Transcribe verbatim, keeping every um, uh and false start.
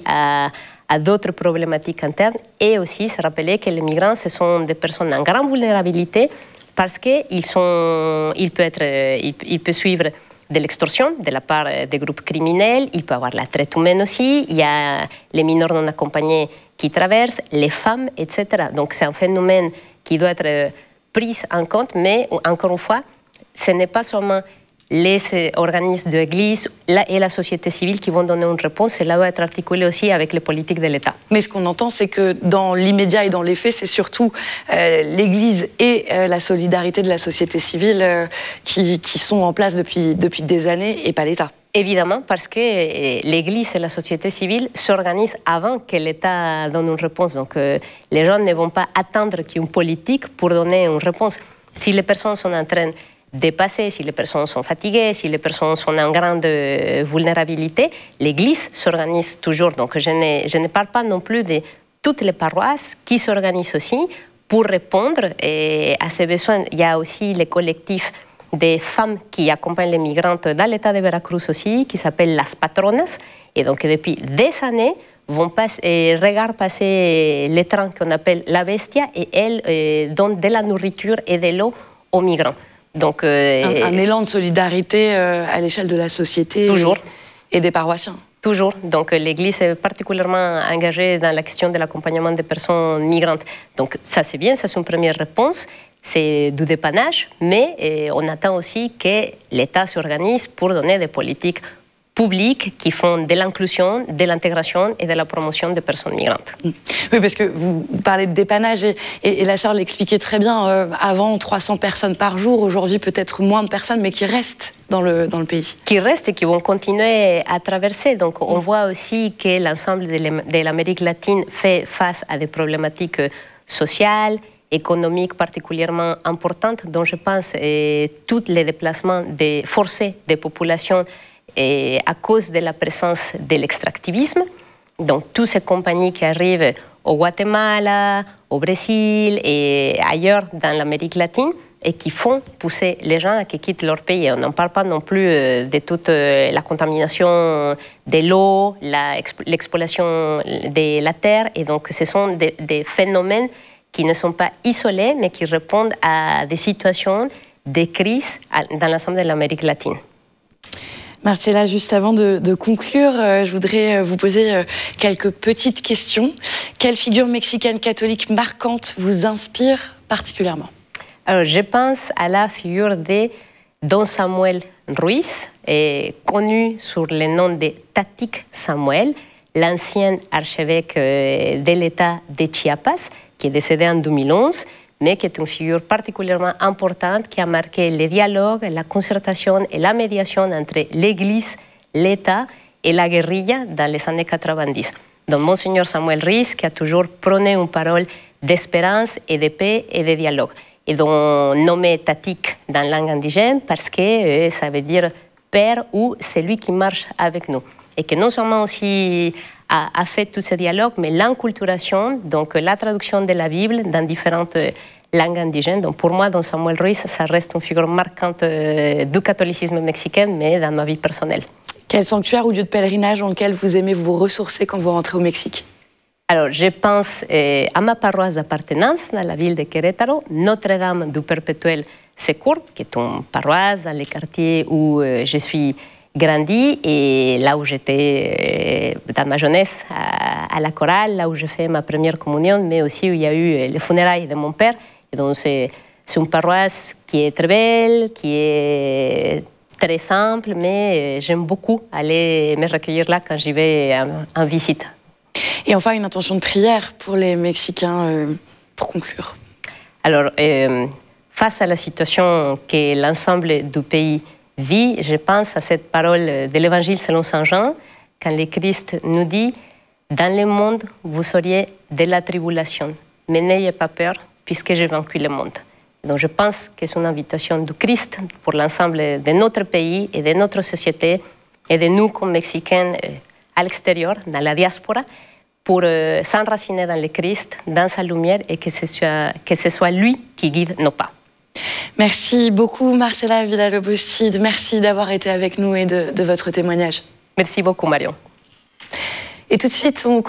à, à d'autres problématiques internes, et aussi se rappeler que les migrants, ce sont des personnes en grande vulnérabilité parce qu'ils sont, ils peuvent être, ils, ils peuvent suivre de l'extorsion de la part des groupes criminels, il peut y avoir la traite humaine aussi, il y a les mineurs non accompagnés qui traversent, les femmes, et cetera. Donc c'est un phénomène qui doit être pris en compte, mais encore une fois, ce n'est pas seulement les organismes de l'Église et la société civile qui vont donner une réponse, cela doit être articulé aussi avec les politiques de l'État. Mais ce qu'on entend, c'est que dans l'immédiat et dans les faits, c'est surtout euh, l'Église et euh, la solidarité de la société civile euh, qui, qui sont en place depuis, depuis des années et pas l'État. Évidemment, parce que l'Église et la société civile s'organisent avant que l'État donne une réponse. Donc euh, les gens ne vont pas attendre qu'il y ait une politique pour donner une réponse. Si les personnes sont en train dépassées, si les personnes sont fatiguées, si les personnes sont en grande vulnérabilité, l'Église s'organise toujours. Donc je ne, je ne parle pas non plus de toutes les paroisses qui s'organisent aussi pour répondre et à ces besoins. Il y a aussi les collectifs des femmes qui accompagnent les migrantes dans l'État de Veracruz aussi, qui s'appellent Las Patronas. Et donc depuis des années, vont passer, regardent passer les trains qu'on appelle la Bestia et elles euh, donnent de la nourriture et de l'eau aux migrants. Donc, euh, un, un élan de solidarité euh, à l'échelle de la société toujours. Et, et des paroissiens. Toujours. Donc l'Église est particulièrement engagée dans la question de l'accompagnement des personnes migrantes. Donc ça c'est bien, ça c'est une première réponse. C'est du dépannage, mais euh, on attend aussi que l'État s'organise pour donner des politiques publiques qui font de l'inclusion, de l'intégration et de la promotion des personnes migrantes. Oui, parce que vous, vous parlez de dépannage et, et, et la sœur l'expliquait très bien. Euh, avant, trois cents personnes par jour, aujourd'hui peut-être moins de personnes, mais qui restent dans le, dans le pays. Qui restent et qui vont continuer à traverser. Donc on voit aussi que l'ensemble de l'Amérique latine fait face à des problématiques sociales, économiques particulièrement importantes, dont je pense eh, tous les déplacements des, forcés des populations et à cause de la présence de l'extractivisme. Donc, toutes ces compagnies qui arrivent au Guatemala, au Brésil et ailleurs dans l'Amérique latine et qui font pousser les gens à quitter leur pays. On n'en parle pas non plus de toute la contamination de l'eau, l'exploitation de la terre. Et donc, ce sont des, des phénomènes qui ne sont pas isolés, mais qui répondent à des situations, des crises dans l'ensemble de l'Amérique latine. Marcela, juste avant de, de conclure, euh, je voudrais vous poser euh, quelques petites questions. Quelle figure mexicaine catholique marquante vous inspire particulièrement? Alors, je pense à la figure de Don Samuel Ruiz, et connu sous le nom de Tatic Samuel, l'ancien archevêque de l'État de Chiapas, qui est décédé en deux mille onze, mais qui est une figure particulièrement importante qui a marqué le dialogue, la concertation et la médiation entre l'Église, l'État et la guérilla dans les années quatre-vingt-dix. Donc, Monseigneur Samuel Ruiz, qui a toujours prôné une parole d'espérance et de paix et de dialogue. Et donc, nommé Tatic dans la langue indigène parce que euh, ça veut dire père ou celui qui marche avec nous. Et que non seulement aussi a, a fait tout ce dialogue, mais l'enculturation, donc la traduction de la Bible dans différentes langues indigènes. Donc pour moi, Don Samuel Ruiz, ça reste une figure marquante euh, du catholicisme mexicain, mais dans ma vie personnelle. Quel sanctuaire ou lieu de pèlerinage dans lequel vous aimez vous ressourcer quand vous rentrez au Mexique? Alors, je pense euh, à ma paroisse d'appartenance dans la ville de Querétaro, Notre-Dame du Perpétuel Secours, qui est une paroisse dans les quartiers où euh, je suis grandi et là où j'étais euh, dans ma jeunesse à, à la chorale, là où j'ai fait ma première communion, mais aussi où il y a eu les funérailles de mon père. Et donc, c'est une paroisse qui est très belle, qui est très simple, mais euh, j'aime beaucoup aller me recueillir là quand j'y vais en, en visite. Et enfin, une intention de prière pour les Mexicains, euh, pour conclure. Alors, euh, face à la situation que l'ensemble du pays vit, je pense à cette parole de l'Évangile selon Saint Jean, quand le Christ nous dit « Dans le monde, vous auriez de la tribulation, mais n'ayez pas peur, puisque j'ai vaincu le monde. » Donc je pense que c'est une invitation du Christ pour l'ensemble de notre pays et de notre société et de nous comme Mexicains à l'extérieur, dans la diaspora, pour euh, s'enraciner dans le Christ, dans sa lumière, et que ce soit, que ce soit lui qui guide nos pas. Merci beaucoup Marcela Villalobos-Cid, merci d'avoir été avec nous et de, de votre témoignage. Merci beaucoup Marion. Et tout de suite, on